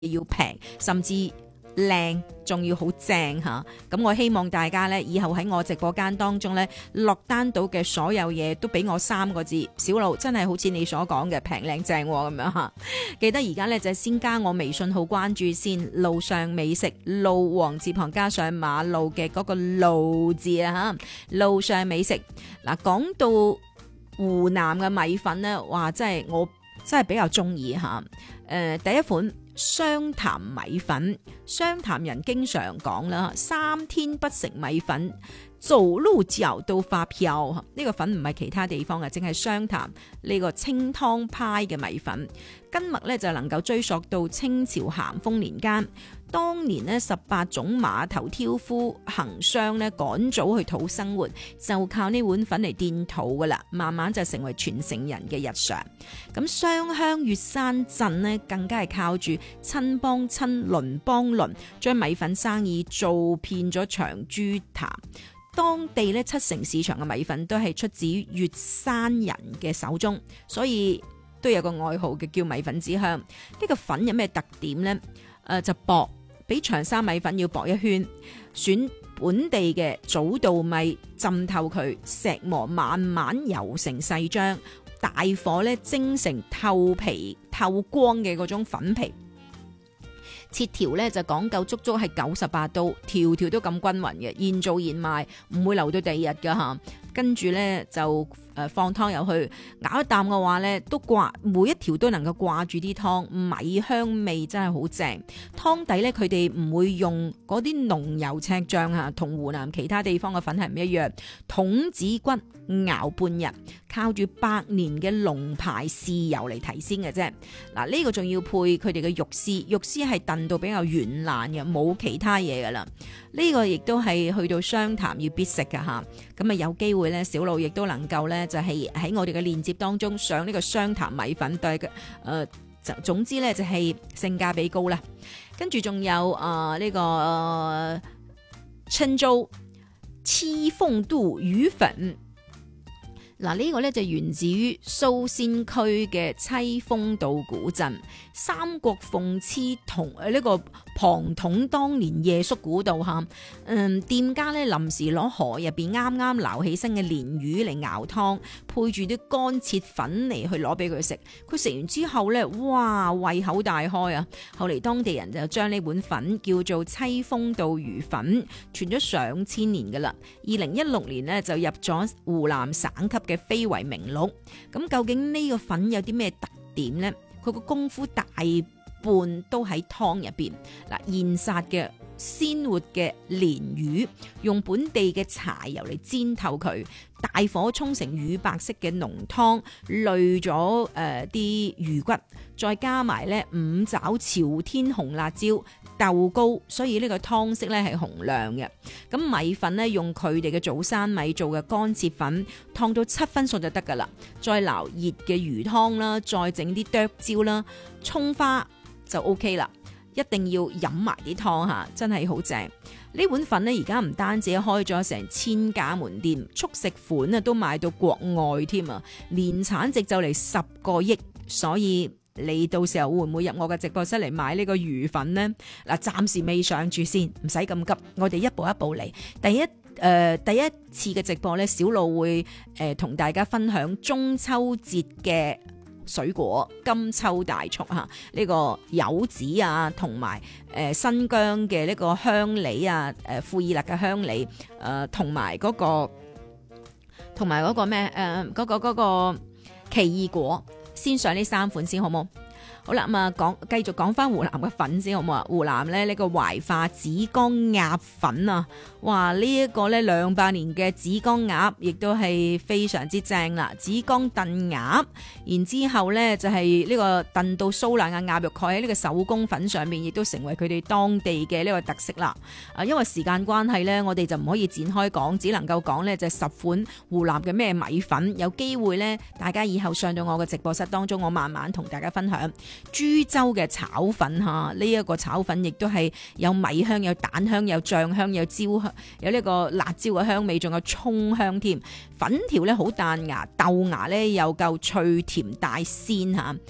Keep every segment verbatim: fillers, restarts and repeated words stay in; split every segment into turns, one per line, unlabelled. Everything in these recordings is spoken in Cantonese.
要平，甚至靚，仲要好正吓。咁我希望大家呢，以後喺我直播間當中呢，落單到嘅所有嘢都俾我三個字：小路真係好似你所講嘅平靚正咁樣吓。記得而家呢，就先加我微信號關注先，路上美食，路王字旁加上馬路嘅嗰個路字啊吓，路上美食。嗱，講到湖南嘅米粉呢，哇，真係我真係比較中意吓。誒、呃，第一款。湘潭米粉，湘潭人經常講啦，三天不食米粉，走路嚼到發飄。呢、這個粉唔係其他地方嘅，淨係湘潭呢個清湯派嘅米粉。根脈咧就能夠追溯到清朝咸豐年間，當年呢十八種碼頭挑夫行商呢趕早去討生活，就靠呢碗粉嚟墊肚噶啦，慢慢就成為傳承人嘅日常。咁湘鄉粵山鎮呢更加係靠住親幫親鄰幫鄰，將米粉生意做遍咗長株潭。當地呢七成市場嘅米粉都係出自於粵山人嘅手中，所以都有個愛好嘅叫米粉之鄉。呢、這個粉有咩特點呢？誒、呃、就薄，比長沙米粉要薄一圈。選本地嘅早稻米浸透佢，石磨慢慢揉成細漿，大火咧蒸成透皮透光嘅嗰種粉皮。切條咧就講究足足係九十八度，條條都咁均勻嘅，現做現賣，唔會留到第二日噶吓。跟住咧就誒放湯入去，咬一啖嘅話咧都掛，每一條都能夠掛住啲湯，米香味真係好正。湯底咧佢哋唔會用嗰啲濃油赤醬吓，同湖南其他地方嘅粉係唔一樣。筒子骨熬半日，靠住百年嘅龍牌豉油嚟提鮮嘅啫。嗱、這、呢個仲要配佢哋嘅肉絲，肉絲係燉到比較軟爛嘅，冇其他嘢噶啦。呢、這個亦都係去到湘潭要必食噶吓。咁啊有機會咧，小路亦都能夠咧就係喺我哋嘅鏈接當中上呢個湘潭米粉對嘅誒，總之咧就係性價比高啦。跟住仲有誒呢、呃這個呃郴州七鳳渡魚粉。嗱，呢個咧就源自於蘇仙區嘅棲鳳渡古鎮，三國諷刺同誒呢個龐統當年夜宿古道嚇。嗯，店家咧臨時攞河入邊啱啱撈起身嘅鯰魚嚟熬湯，配住啲乾切粉嚟去攞俾佢食。佢食完之後咧，哇，胃口大開啊！後嚟當地人就將呢碗粉叫做棲鳳渡魚粉，傳咗上千年噶啦。二零一六年呢，就入咗湖南省級嘅非遺名錄。咁究竟呢個粉有啲咩特點呢？佢個功夫大半都喺湯入邊。嗱，現殺嘅鮮活嘅鯰魚，用本地嘅柴油嚟煎透佢，大火沖成乳白色嘅濃湯，濾咗誒啲魚骨，再加埋咧五爪朝天紅辣椒、豆膏，所以呢個湯色咧係紅亮嘅。咁米粉咧用佢哋嘅早山米做嘅乾切粉，燙到七分熟就得噶啦。再撈熱嘅魚湯啦，再整啲剁椒啦、蔥花就 OK 啦。一定要飲埋啲湯吓，真係好正。呢碗粉呢，而家唔單止開咗成千家門店，速食款啊都賣到國外添啊，年產值就嚟十個億。所以你到時候會唔會入我嘅直播室嚟買呢個魚粉呢？嗱，暫時未上住先，唔使咁急，我哋一步一步嚟。第一誒、呃，第一次嘅直播呢，小路會誒同、呃、大家分享中秋節嘅水果金秋大促吓，呢、這個柚子啊，同埋誒新疆嘅呢個香梨啊，誒庫爾勒嘅香梨，誒同埋嗰個同埋嗰個咩誒嗰個嗰、那個奇異果，先上呢三款先好冇？好啦，咁啊講繼續講翻湖南嘅粉先好冇啊？湖南咧呢、這個懷化紫江鴨粉啊，哇！這個、呢一個咧兩百年嘅紫江鴨，亦都係非常之正啦。紫江燉鴨，然之後咧就係、是、呢個燉到酥爛嘅鴨肉蓋喺呢個手工粉上面，亦都成為佢哋當地嘅呢個特色啦。啊，因為時間關係咧，我哋就唔可以展開講，只能夠講咧就係、是、十款湖南嘅咩米粉。有機會咧，大家以後上到我嘅直播室當中，我慢慢同大家分享。株洲嘅炒粉吓，呢、這、一個炒粉亦都係有米香、有蛋香、有醬香、有椒香、有呢個辣椒嘅香味，仲有蔥香添。粉條咧好彈牙，豆芽咧又夠脆甜帶鮮吓。誒、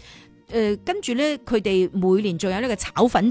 誒跟住咧，佢哋每年仲有呢個炒粉